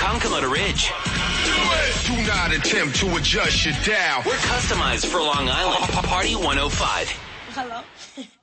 Tonkamoto Ridge. Do not attempt to adjust your dial. We're customized for Long Island. Party 105. Hello.